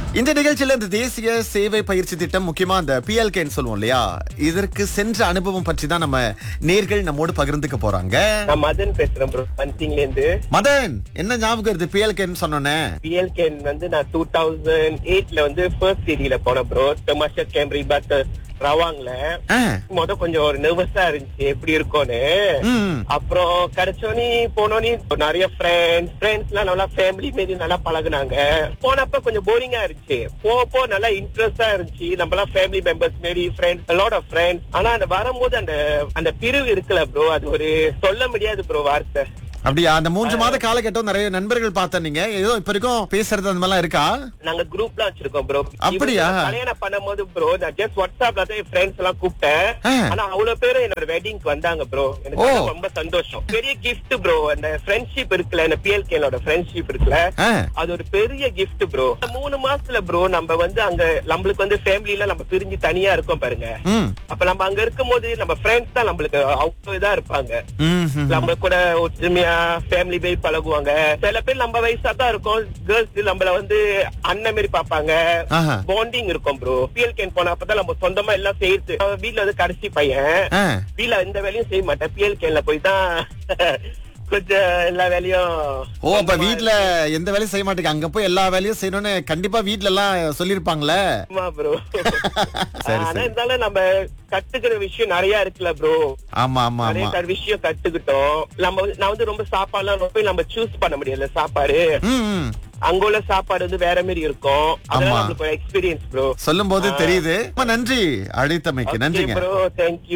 இந்த நிகழ்ச்சியில இந்த தேசிய சேவை பயிற்சி திட்டம் முக்கியமா அந்த PLKன்னு சொல்லுவோம் இல்லையா, இதற்கு சென்ற அனுபவம் பற்றி தான் நம்ம நேர்கள் நம்மோடு பகிர்ந்துக்க போறாங்க. நான் மதன் பேசுறேன் ப்ரோ, பந்திங்ல இருந்து. மதன், என்ன ஞாபகம் இருக்கு PLKன்னு சொன்னோன்னே? PLK வந்து நான் 2008ல வந்து ஃபர்ஸ்ட் சீரியில போனேன் ப்ரோ, டொமாஸ்டர் கேம்ரி பட் ரவாங்ல. கொஞ்சம் ஒரு நர்வஸா இருந்துச்சு எப்படி இருக்கும்னு. அப்புறம் கிடைச்சோனி போனோனி நிறைய ஃப்ரெண்ட்ஸ் எல்லாம் நல்லா ஃபேமிலி மாரி நல்லா பழகுனாங்க. போனப்ப கொஞ்சம் போரிங்கா இருந்துச்சு, போ நல்லா இன்ட்ரெஸ்டா இருந்துச்சு. நம்ம எல்லாம் ஃபேமிலி மெம்பர்ஸ் மாரி friends, a lot of friends. ஆனா அந்த வரும்போது அந்த பிரிவு இருக்குல்ல ப்ரோ, அது ஒரு சொல்ல முடியாது ப்ரோ வார்த்தை. அப்படியா? அந்த 3 மாத காலகட்டம் நிறைய நண்பர்கள் பார்த்தேன். நீங்க ஏதோ இப்ப வரைக்கும் பேசுறது அந்த மாதிரிலாம் இருக்கா? நாங்க குரூப்லாம் வச்சிருக்கோம் ப்ரோ. அப்படியா? கல்யாணம் பண்ணும்போது ப்ரோ நான் ஜஸ்ட் வாட்ஸ்அப்ல தான் ஃப்ரெண்ட்ஸ் எல்லாம் கூப்பிட்டேன். ஆனா அவ்வளவு பேரும் என்னோட வெட்டிங்க்கு வந்தாங்க ப்ரோ. எனக்கு ரொம்ப சந்தோஷம். பெரிய கிஃப்ட் ப்ரோ. அந்த ஃப்ரெண்ட்ஷிப் இருக்குல்ல, இந்த PLKலோட ஃப்ரெண்ட்ஷிப் இருக்குல்ல, அது ஒரு பெரிய கிஃப்ட் ப்ரோ. 3 மாசத்துல ப்ரோ நம்ம வந்து அங்க நம்மளுக்கு வந்து ஃபேமிலில நம்ம பிரிஞ்சு தனியா இருக்கோம் பாருங்க. அப்ப நம்ம அங்க இருக்கும்போது நம்ம ஃப்ரெண்ட்ஸ் தான் நம்மளுக்கு அவ்வளவு இதா இருப்பாங்க. நம்ம கூட ஒற்றுமையா ஃபேமிலி போய் பழகுவாங்க. சில பேர் நம்ம வயசா தான் இருக்கும், கேர்ள்ஸ் நம்மள வந்து அண்ணன் மாதிரி பாப்பாங்க. பாண்டிங் இருக்கும் ப்ரோ. PLK போனப்பதான் நம்ம சொந்தமா எல்லாம் செய்யுது. வீட்டுல வந்து கடைசி பையன், வீட்டுல எந்த வேலையும் செய்ய மாட்டேன். PLKல போய் தான் கொஞ்சம் எல்லா வேலையும். அப்ப வீட்டுல எந்த வேலையும் செய்ய மாட்டேங்க, அங்க போய் எல்லா வேலையும் செய்யணும்னு கண்டிப்பா வீட்டுல எல்லாம் சொல்லிருப்பாங்களே. ஆமா ப்ரோ. ஆனா இருந்தாலும் நம்ம கத்துக்கிற விஷயம் நிறைய இருக்குல்ல ப்ரோ. ஆமா ஆமா நிறைய விஷயம் கத்துக்கிட்டோம். நான் வந்து ரொம்ப சாப்பாடுலாம் ரொம்ப நம்ம சூஸ் பண்ண முடியல. சாப்பாடு அங்க உள்ள சாப்பாடு வந்து வேற மாதிரி இருக்கும். அதெல்லாம் நம்மளுக்கு எக்ஸ்பீரியன்ஸ் ப்ரோ. சொல்லும் போது தெரியுது. நன்றி அழைத்தமைக்கு. நன்றிங்க ப்ரோ. தேங்க்யூ.